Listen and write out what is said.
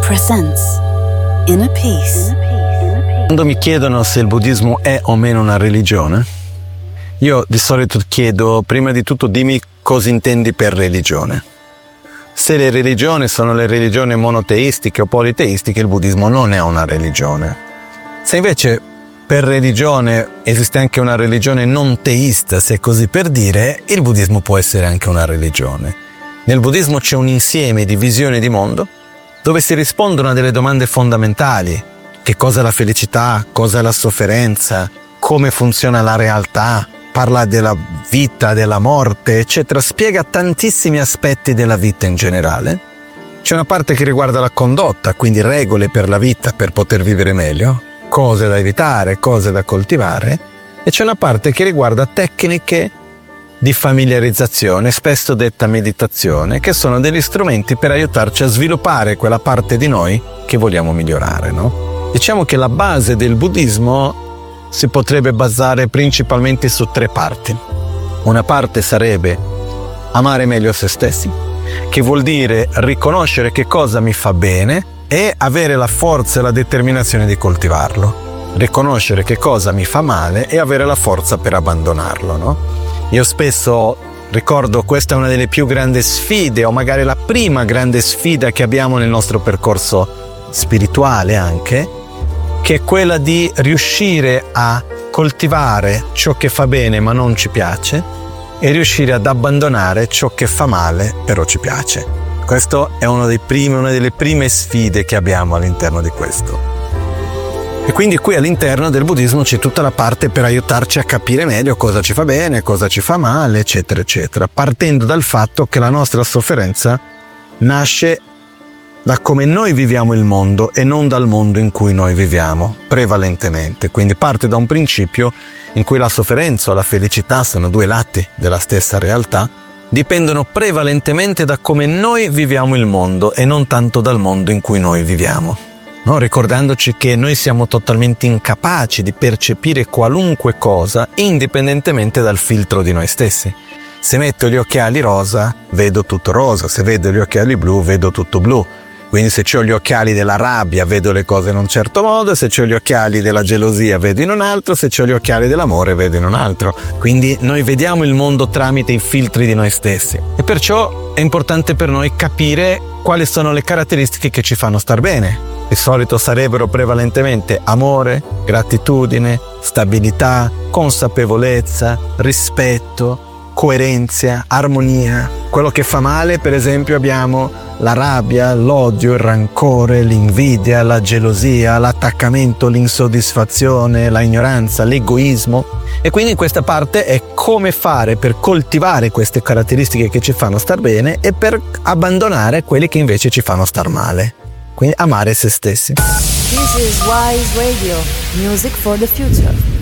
presents Inner Peace. Quando mi chiedono se il buddismo è o meno una religione, io di solito chiedo prima di tutto dimmi cosa intendi per religione. Se le religioni sono le religioni monoteistiche o politeistiche, il buddismo non è una religione. Se invece per religione esiste anche una religione non teista, se così per dire, il buddismo può essere anche una religione. Nel buddismo c'è un insieme di visioni di mondo dove si rispondono a delle domande fondamentali. Che cosa è la felicità? Cosa è la sofferenza? Come funziona la realtà? Parla della vita, della morte, eccetera. Spiega tantissimi aspetti della vita in generale. C'è una parte che riguarda la condotta, quindi regole per la vita per poter vivere meglio, cose da evitare, cose da coltivare, e c'è una parte che riguarda tecniche di familiarizzazione, spesso detta meditazione, che sono degli strumenti per aiutarci a sviluppare quella parte di noi che vogliamo migliorare, no? Diciamo che la base del buddismo si potrebbe basare principalmente su 3 parti. Una parte sarebbe amare meglio se stessi, che vuol dire riconoscere che cosa mi fa bene e avere la forza e la determinazione di coltivarlo. Riconoscere che cosa mi fa male e avere la forza per abbandonarlo, no? Io spesso ricordo questa è una delle più grandi sfide, o magari la prima grande sfida che abbiamo nel nostro percorso spirituale anche, che è quella di riuscire a coltivare ciò che fa bene ma non ci piace e riuscire ad abbandonare ciò che fa male però ci piace. Questo è una delle prime sfide che abbiamo all'interno di questo. E quindi qui all'interno del buddismo c'è tutta la parte per aiutarci a capire meglio cosa ci fa bene, cosa ci fa male, eccetera, eccetera, partendo dal fatto che la nostra sofferenza nasce da come noi viviamo il mondo e non dal mondo in cui noi viviamo, prevalentemente. Quindi parte da un principio in cui la sofferenza o la felicità sono 2 lati della stessa realtà, dipendono prevalentemente da come noi viviamo il mondo e non tanto dal mondo in cui noi viviamo. No, ricordandoci che noi siamo totalmente incapaci di percepire qualunque cosa indipendentemente dal filtro di noi stessi. Se metto gli occhiali rosa, vedo tutto rosa, se vedo gli occhiali blu, vedo tutto blu. Quindi se ho gli occhiali della rabbia, vedo le cose in un certo modo, se ho gli occhiali della gelosia, vedo in un altro, se ho gli occhiali dell'amore, vedo in un altro. Quindi noi vediamo il mondo tramite i filtri di noi stessi. E perciò è importante per noi capire quali sono le caratteristiche che ci fanno star bene. Di solito sarebbero prevalentemente amore, gratitudine, stabilità, consapevolezza, rispetto, coerenza, armonia. Quello che fa male, per esempio, abbiamo la rabbia, l'odio, il rancore, l'invidia, la gelosia, l'attaccamento, l'insoddisfazione, la ignoranza, l'egoismo. E quindi questa parte è come fare per coltivare queste caratteristiche che ci fanno star bene e per abbandonare quelle che invece ci fanno star male. Quindi amare se stessi. This is Wise Radio, music for the future.